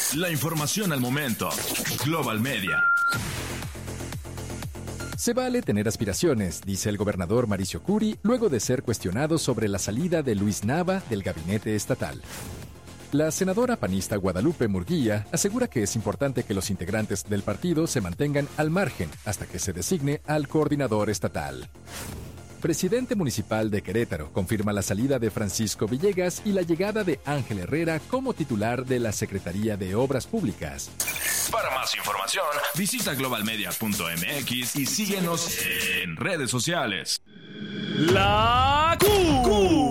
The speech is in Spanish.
La información al momento. Global Media. Se vale tener aspiraciones, dice el gobernador Mauricio Curi, luego de ser cuestionado sobre la salida de Luis Nava del gabinete estatal. La senadora panista Guadalupe Murguía asegura que es importante que los integrantes del partido se mantengan al margen hasta que se designe al coordinador estatal. Presidente municipal de Querétaro confirma la salida de Francisco Villegas y la llegada de Ángel Herrera como titular de la Secretaría de Obras Públicas. Para más información, visita globalmedia.mx y síguenos en redes sociales. La Q.